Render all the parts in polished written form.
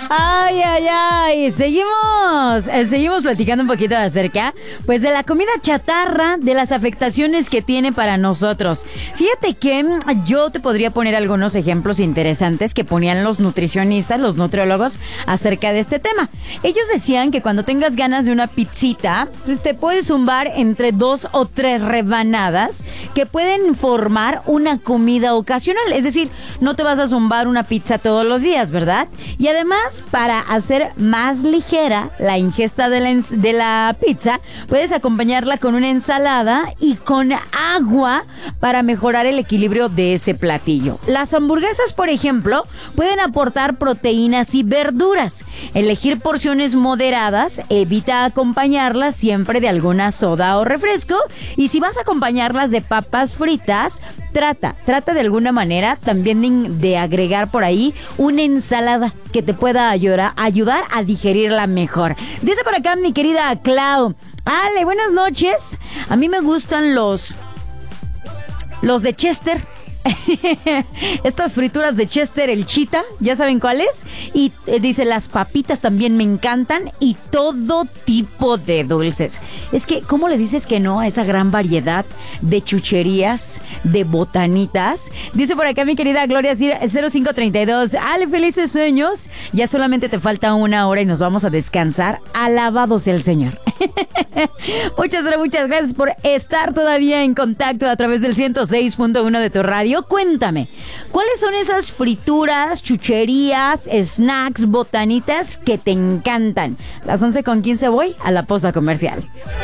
Ay, ay, ay. Seguimos platicando un poquito acerca, pues, de la comida chatarra, de las afectaciones que tiene para nosotros. Fíjate que yo te podría poner algunos ejemplos interesantes que ponían los nutricionistas, los nutriólogos, acerca de este tema. Ellos decían que cuando tengas ganas de una pizzita, pues te puedes zumbar entre 2 o 3 rebanadas que pueden formar una comida ocasional. Es decir, no te vas a zumbar una pizza todos los días, ¿verdad? Y además, para hacer más ligera la ingesta de la pizza, puedes acompañarla con una ensalada y con agua para mejorar el equilibrio de ese platillo. Las hamburguesas, por ejemplo, pueden aportar proteínas y verduras. Elegir porciones moderadas, evita acompañarlas siempre de alguna soda o refresco, y si vas a acompañarlas de papas fritas, trata de alguna manera también de agregar por ahí una ensalada que te pueda ayudar a digerirla mejor. Dice por acá mi querida Clau: Ale, buenas noches. A mí me gustan los de Chester. Estas frituras de Chester, el Chita, ¿ya saben cuáles? Y dice, las papitas también me encantan, y todo tipo de dulces. Es que, ¿cómo le dices que no a esa gran variedad de chucherías, de botanitas? Dice por acá mi querida Gloria 0532, Ale, felices sueños. Ya solamente te falta 1 hora y nos vamos a descansar. Alabado sea el Señor. Muchas gracias por estar todavía en contacto a través del 106.1 de tu radio. Cuéntame, ¿cuáles son esas frituras, chucherías, snacks, botanitas que te encantan? Las 11:15 voy a la pausa comercial.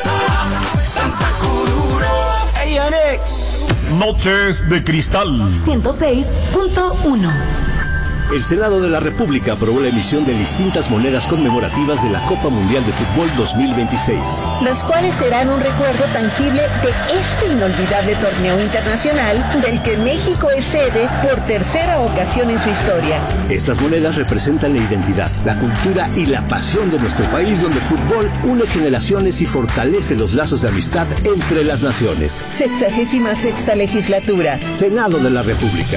Hey, Alex. Noches de Cristal 106.1. El Senado de la República aprobó la emisión de distintas monedas conmemorativas de la Copa Mundial de Fútbol 2026. Las cuales serán un recuerdo tangible de este inolvidable torneo internacional del que México es sede por 3ª ocasión en su historia. Estas monedas representan la identidad, la cultura y la pasión de nuestro país, donde el fútbol une generaciones y fortalece los lazos de amistad entre las naciones. 66ª legislatura. Senado de la República.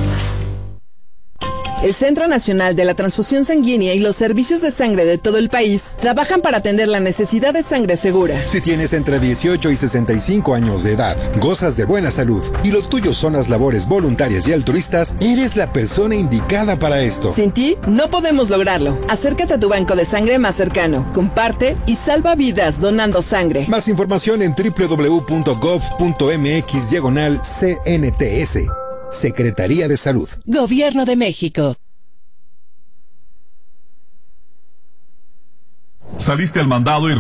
El Centro Nacional de la Transfusión Sanguínea y los servicios de sangre de todo el país trabajan para atender la necesidad de sangre segura. Si tienes entre 18 y 65 años de edad, gozas de buena salud y lo tuyo son las labores voluntarias y altruistas, eres la persona indicada para esto. Sin ti, no podemos lograrlo. Acércate a tu banco de sangre más cercano, comparte y salva vidas donando sangre. Más información en www.gov.mx/CNTS. Secretaría de Salud. Gobierno de México. Saliste al mandado y